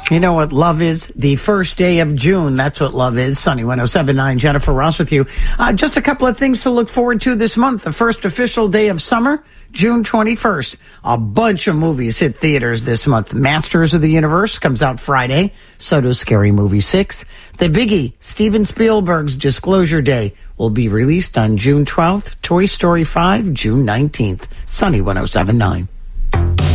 You know what love is? The first day of June. That's what love is. Sunny 107.9, Jennifer Ross with you. Just a couple of things to look forward to this month. The first official day of summer, June 21st. A bunch of movies hit theaters this month. Masters of the Universe comes out Friday. So does Scary Movie 6. The biggie, Steven Spielberg's Disclosure Day, will be released on June 12th. Toy Story 5, June 19th. Sunny 107.9.